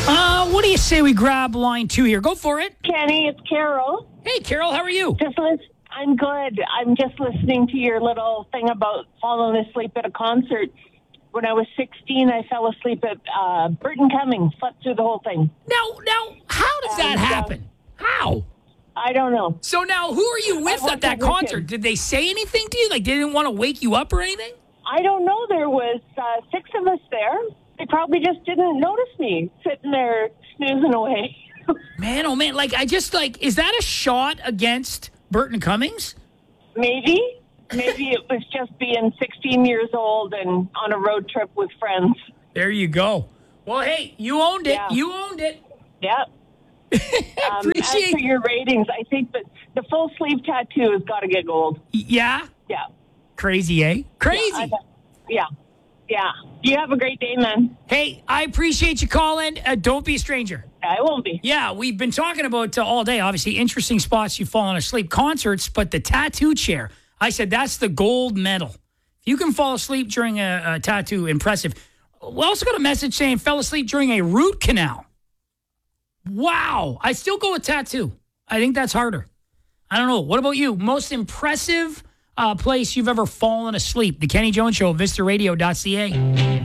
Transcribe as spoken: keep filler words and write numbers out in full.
Uh, what do you say we grab line two here? Go for it. Kenny, it's Carol. Hey, Carol, how are you? Just lis- I'm good. I'm just listening to your little thing about falling asleep at a concert. When I was sixteen, I fell asleep at uh, Burton Cummings, slept through the whole thing. Now, now, how does that And, uh, happen? How? I don't know. So now, who are you with I at that wasn't with concert? him. Did they say anything to you? Like, they didn't want to wake you up or anything? I don't know. There was uh, six of us there. They probably just didn't notice me sitting there snoozing away. Man, oh man, like, I just, like, is that a shot against Burton Cummings? Maybe. Maybe it was just being sixteen years old and on a road trip with friends. There you go. Well, hey, you owned it. Yeah. You owned it. Yeah. Um, as Appreciate for your ratings, I think that the full sleeve tattoo has got to get gold. Yeah? Yeah. Crazy, eh? Crazy. Yeah. I- Yeah. Yeah. You have a great day, man. Hey, I appreciate you calling. Uh, don't be a stranger. I won't be. Yeah, we've been talking about uh, all day, obviously, interesting spots you've fallen asleep, concerts, but the tattoo chair, I said that's the gold medal. If you can fall asleep during a, a tattoo, impressive. We also got a message saying fell asleep during a root canal. Wow. I still go with tattoo. I think that's harder. I don't know. What about you? Most impressive uh, place you've ever fallen asleep? The Kenny Jones Show, vista radio dot c a.